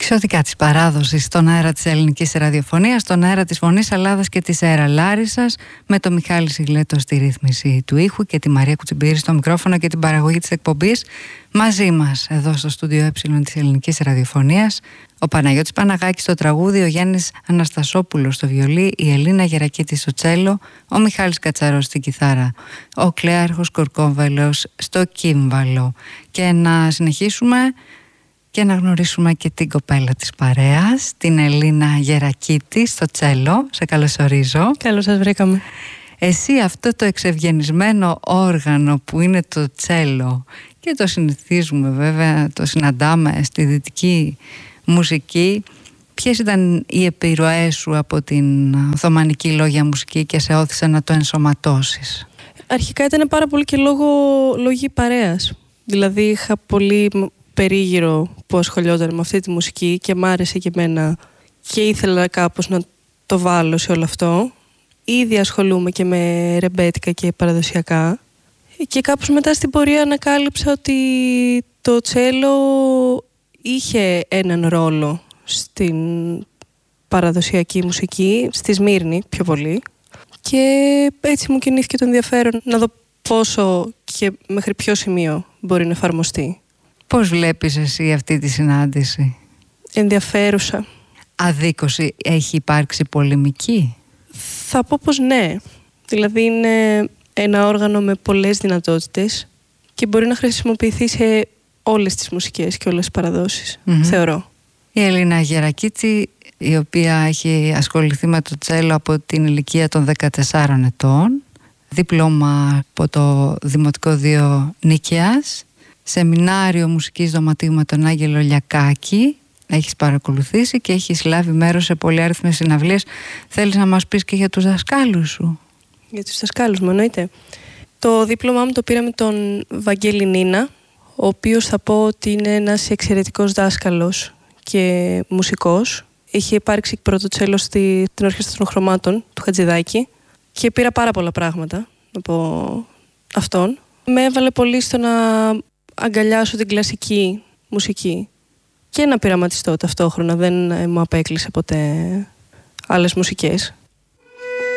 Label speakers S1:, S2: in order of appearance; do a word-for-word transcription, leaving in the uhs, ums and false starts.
S1: Εξωτικά της παράδοσης στον αέρα της ελληνικής ραδιοφωνίας, στον αέρα της Φωνής Ελλάδας και της Αέρα Λάρισσας, με τον Μιχάλη Σιγλέτο στη ρύθμιση του ήχου και τη Μαρία Κουτσιμπήρη στο μικρόφωνο και την παραγωγή της εκπομπής. Μαζί μας εδώ στο στούντιο Ε της ελληνικής ραδιοφωνίας, ο Παναγιώτης Παναγάκης στο τραγούδι, ο Γιάννης Αναστασόπουλος στο βιολί, η Ελίνα Γερακίτη στο τσέλο, ο Μιχάλης Κατσαρός στην κιθάρα, ο Κλέαρχος Κορκόβελος στο κύμβαλο. Και να συνεχίσουμε και να γνωρίσουμε και την κοπέλα της παρέας, την Ελίνα Γερακίτη στο τσέλο. Σε καλωσορίζω.
S2: Καλώς σας βρήκαμε.
S1: Εσύ αυτό το εξευγενισμένο όργανο που είναι το τσέλο, και το συνηθίζουμε βέβαια, το συναντάμε στη δυτική μουσική, ποιες ήταν οι επιρροές σου από την οθωμανική λόγια μουσική και σε όθησε να το ενσωματώσεις?
S2: Αρχικά ήταν πάρα πολύ και λόγω λόγοι παρέας. Δηλαδή είχα πολύ περίγυρο που ασχολιόταν με αυτή τη μουσική και μ' άρεσε και εμένα και ήθελα κάπως να το βάλω σε όλο αυτό. Ήδη ασχολούμαι και με ρεμπέτικα και παραδοσιακά και κάπως μετά στην πορεία ανακάλυψα ότι το τσέλο είχε έναν ρόλο στην παραδοσιακή μουσική, στη Σμύρνη πιο πολύ, και έτσι μου κινήθηκε το ενδιαφέρον να δω πόσο και μέχρι ποιο σημείο μπορεί να εφαρμοστεί.
S1: Πώς βλέπεις εσύ αυτή τη συνάντηση?
S2: Ενδιαφέρουσα.
S1: Αδίκωση, έχει υπάρξει πολεμική?
S2: Θα πω πως ναι. Δηλαδή είναι ένα όργανο με πολλές δυνατότητες και μπορεί να χρησιμοποιηθεί σε όλες τις μουσικές και όλες τις παραδόσεις, mm-hmm. θεωρώ.
S1: Η Ελίνα Γερακίτη, η οποία έχει ασχοληθεί με το τσέλο από την ηλικία των δεκατεσσάρων ετών, δίπλωμα από το Δημοτικό Δύο Νίκαιας, σεμινάριο μουσικής δωματίου με τον Άγγελο Λιακάκη, έχεις παρακολουθήσει και έχεις λάβει μέρος σε πολυάριθμες συναυλίες. Θέλεις να μας πεις και για τους δασκάλους σου?
S2: Για τους δασκάλους μου, εννοείται. Το δίπλωμά μου το πήρα με τον Βαγγέλη Νίνα, ο οποίος θα πω ότι είναι ένας εξαιρετικός δάσκαλος και μουσικός. Είχε υπάρξει πρώτο τσέλο στην Ορχήστρα των Χρωμάτων του Χατζηδάκη και πήρα πάρα πολλά πράγματα από αυτόν. Με έβαλε πολύ στο να αγκαλιάσω την κλασική μουσική και να πειραματιστώ ταυτόχρονα. Δεν μου απέκλεισε ποτέ άλλες μουσικές.